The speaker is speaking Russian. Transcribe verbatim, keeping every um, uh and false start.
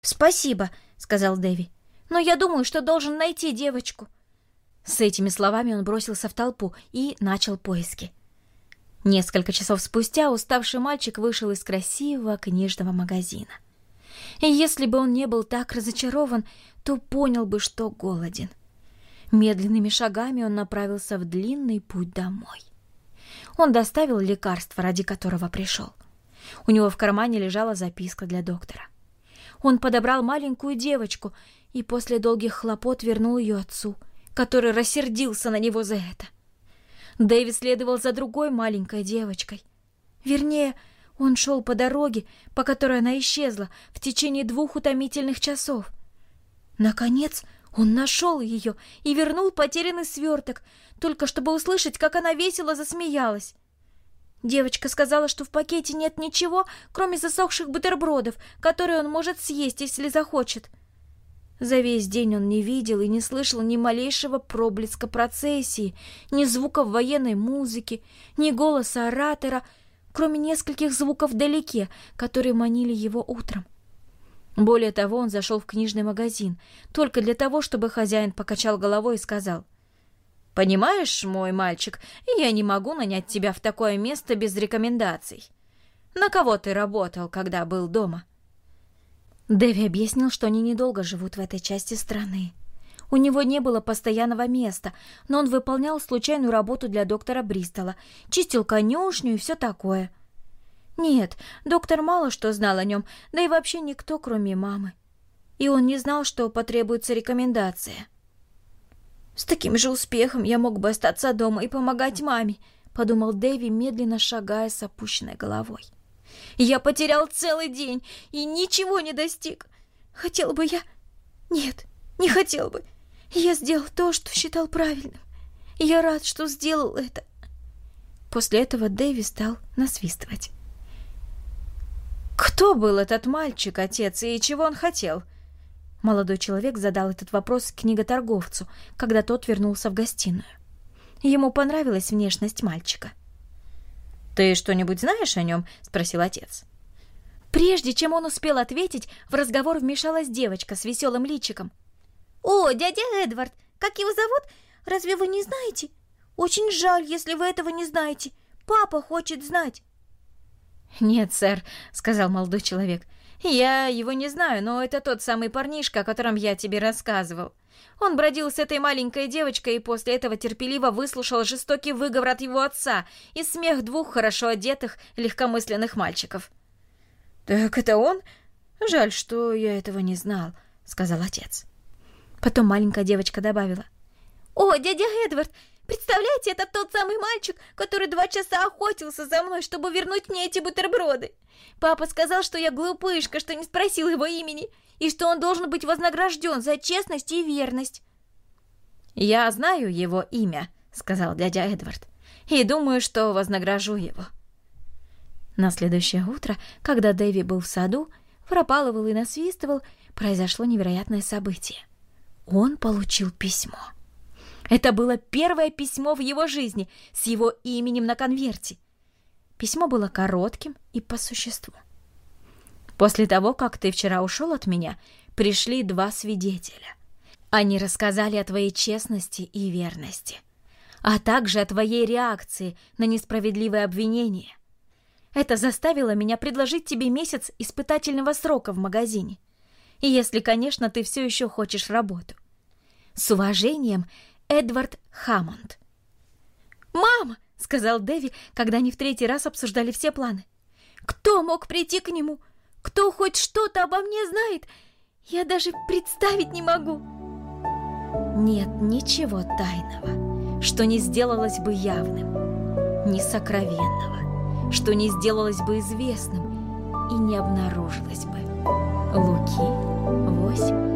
«Спасибо», — сказал Дэви, — «но я думаю, что должен найти девочку». С этими словами он бросился в толпу и начал поиски. Несколько часов спустя уставший мальчик вышел из красивого книжного магазина. И если бы он не был так разочарован, то понял бы, что голоден. Медленными шагами он направился в длинный путь домой. Он доставил лекарство, ради которого пришел. У него в кармане лежала записка для доктора. Он подобрал маленькую девочку и после долгих хлопот вернул ее отцу, который рассердился на него за это. Дэви следовал за другой маленькой девочкой. Вернее, он шел по дороге, по которой она исчезла в течение двух утомительных часов. Наконец, он нашел ее и вернул потерянный сверток, только чтобы услышать, как она весело засмеялась. Девочка сказала, что в пакете нет ничего, кроме засохших бутербродов, которые он может съесть, если захочет. За весь день он не видел и не слышал ни малейшего проблеска процессии, ни звуков военной музыки, ни голоса оратора, кроме нескольких звуков вдалеке, которые манили его утром. Более того, он зашел в книжный магазин только для того, чтобы хозяин покачал головой и сказал: «Понимаешь, мой мальчик, я не могу нанять тебя в такое место без рекомендаций. На кого ты работал, когда был дома?» Дэви объяснил, что они недолго живут в этой части страны. У него не было постоянного места, но он выполнял случайную работу для доктора Бристола, чистил конюшню и все такое. Нет, доктор мало что знал о нем, да и вообще никто, кроме мамы. И он не знал, что потребуется рекомендация. «С таким же успехом я мог бы остаться дома и помогать маме», — подумал Дэви, медленно шагая с опущенной головой. «Я потерял целый день и ничего не достиг. Хотел бы я... Нет, не хотел бы. Я сделал то, что считал правильным. И я рад, что сделал это». После этого Дэви стал насвистывать. «Кто был этот мальчик, отец, и чего он хотел?» Молодой человек задал этот вопрос книготорговцу, когда тот вернулся в гостиную. Ему понравилась внешность мальчика. «Ты что-нибудь знаешь о нем?» — спросил отец. Прежде чем он успел ответить, в разговор вмешалась девочка с веселым личиком. «О, дядя Эдвард, как его зовут? Разве вы не знаете? Очень жаль, если вы этого не знаете. Папа хочет знать». «Нет, сэр», — сказал молодой человек. «Я его не знаю, но это тот самый парнишка, о котором я тебе рассказывал. Он бродил с этой маленькой девочкой и после этого терпеливо выслушал жестокий выговор от его отца и смех двух хорошо одетых, легкомысленных мальчиков». «Так это он? Жаль, что я этого не знал», — сказал отец. Потом маленькая девочка добавила: «О, дядя Эдвард, представляете, это тот самый мальчик, который два часа охотился за мной, чтобы вернуть мне эти бутерброды. Папа сказал, что я глупышка, что не спросил его имени, и что он должен быть вознагражден за честность и верность». «Я знаю его имя», — сказал дядя Эдвард, «и думаю, что вознагражу его». На следующее утро, когда Дэви был в саду, пропалывал и насвистывал, произошло невероятное событие. Он получил письмо. Это было первое письмо в его жизни с его именем на конверте. Письмо было коротким и по существу. «После того, как ты вчера ушел от меня, пришли два свидетеля. Они рассказали о твоей честности и верности, а также о твоей реакции на несправедливые обвинения. Это заставило меня предложить тебе месяц испытательного срока в магазине. И если, конечно, ты все еще хочешь работу. С уважением, Эдвард Хаммонд». «Мама!» — сказал Дэви, когда они в третий раз обсуждали все планы. «Кто мог прийти к нему? Кто хоть что-то обо мне знает? Я даже представить не могу». Нет ничего тайного, что не сделалось бы явным, ни сокровенного, что не сделалось бы известным и не обнаружилось бы. Луки восемь